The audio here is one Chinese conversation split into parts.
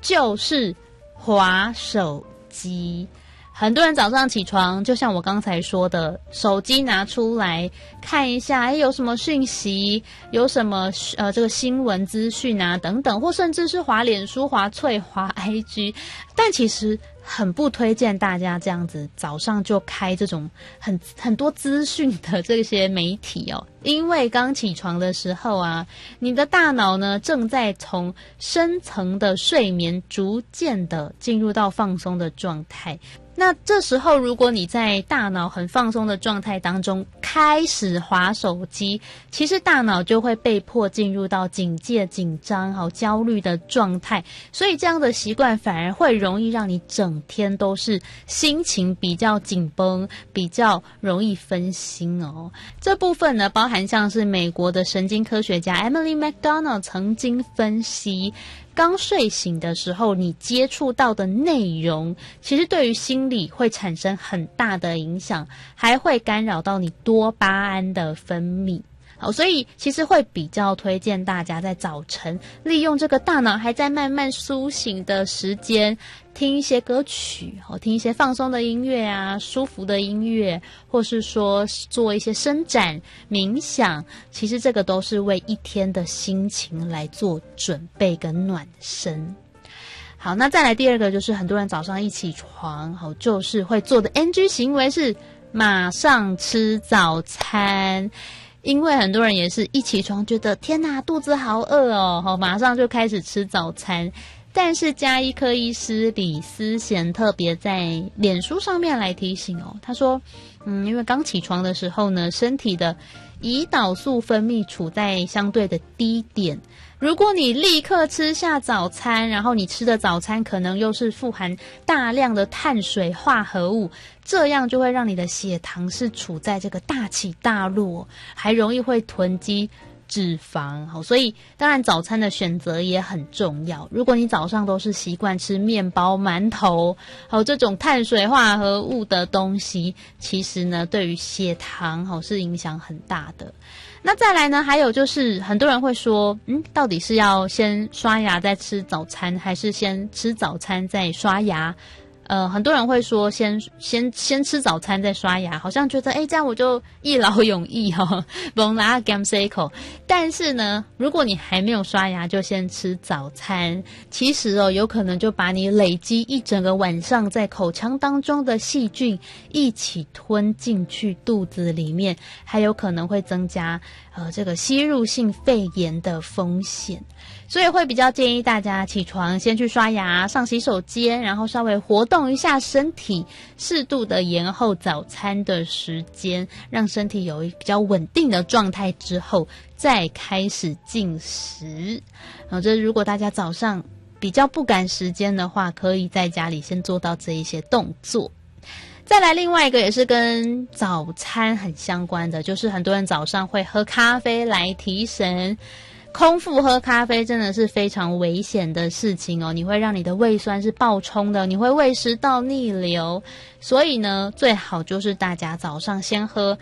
就是滑手机。很多人早上起床，就像我刚才说的，手机拿出来看一下，有什么讯息，有什么这个新闻资讯啊等等，或甚至是滑脸书、滑脆、滑 IG。但其实很不推荐大家这样子早上就开这种很多资讯的这些媒体哦，因为刚起床的时候啊，你的大脑呢正在从深层的睡眠逐渐的进入到放松的状态。那这时候如果你在大脑很放松的状态当中开始滑手机，其实大脑就会被迫进入到警戒、紧张、焦虑的状态，所以这样的习惯反而会容易让你整天都是心情比较紧绷，比较容易分心哦。这部分呢，包含像是美国的神经科学家 Emily McDonald 曾经分析，刚睡醒的时候你接触到的内容，其实对于心理会产生很大的影响，还会干扰到你多巴胺的分泌。好，所以其实会比较推荐大家在早晨利用这个大脑还在慢慢苏醒的时间，听一些歌曲，听一些放松的音乐啊，舒服的音乐，或是说做一些伸展、冥想，其实这个都是为一天的心情来做准备跟暖身。好，那再来第二个就是很多人早上一起床，就是会做的 NG 行为是马上吃早餐。因为很多人也是一起床觉得天哪，肚子好饿哦，马上就开始吃早餐。但是家医科医师李思贤特别在脸书上面来提醒哦，他说因为刚起床的时候呢，身体的胰岛素分泌处在相对的低点，如果你立刻吃下早餐，然后你吃的早餐可能又是富含大量的碳水化合物，这样就会让你的血糖是处在这个大起大落，还容易会囤积脂肪。好，所以当然早餐的选择也很重要。如果你早上都是习惯吃面包、馒头，还有这种碳水化合物的东西，其实呢对于血糖是影响很大的。那再来呢，还有就是很多人会说到底是要先刷牙再吃早餐，还是先吃早餐再刷牙？很多人会说先吃早餐再刷牙，好像觉得这样我就一劳永逸蒙拉 gam c 口。但是呢，如果你还没有刷牙就先吃早餐，其实有可能就把你累积一整个晚上在口腔当中的细菌一起吞进去肚子里面，还有可能会增加这个吸入性肺炎的风险。所以会比较建议大家起床先去刷牙，上洗手间，然后稍微活动一下身体，适度的延后早餐的时间，让身体有一比较稳定的状态之后再开始进食。这如果大家早上比较不赶时间的话，可以在家里先做到这一些动作。再来另外一个也是跟早餐很相关的，就是很多人早上会喝咖啡来提神。空腹喝咖啡真的是非常危险的事情哦，你会让你的胃酸是爆冲的，你会胃食道逆流。所以呢，最好就是大家早上先喝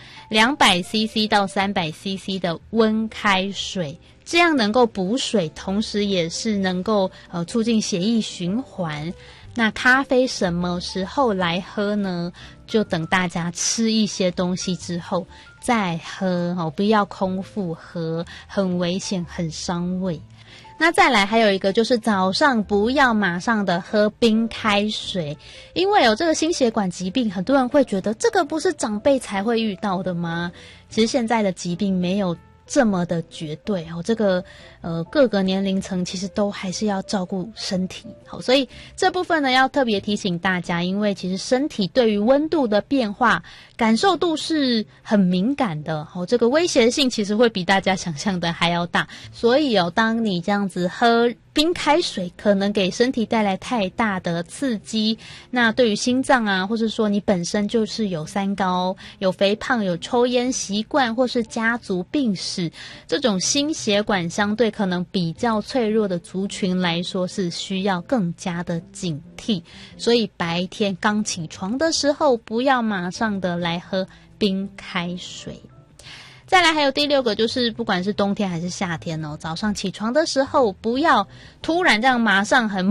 200cc 到300cc 的温开水，这样能够补水，同时也是能够促进血液循环。那咖啡什么时候来喝呢？就等大家吃一些东西之后再喝，不要空腹喝，很危险，很伤胃。那再来还有一个就是早上不要马上的喝冰开水，因为有这个心血管疾病，很多人会觉得这个不是长辈才会遇到的吗？其实现在的疾病没有这么的绝对这个各个年龄层其实都还是要照顾身体。好，所以这部分呢要特别提醒大家，因为其实身体对于温度的变化感受度是很敏感的这个威胁性其实会比大家想象的还要大。所以当你这样子喝冰开水可能给身体带来太大的刺激，那对于心脏啊，或是说你本身就是有三高、有肥胖、有抽烟习惯，或是家族病史，这种心血管相对可能比较脆弱的族群来说，是需要更加的警惕。所以白天刚起床的时候，不要马上的来喝冰开水。再来还有第6个，就是不管是冬天还是夏天早上起床的时候不要突然这样马上很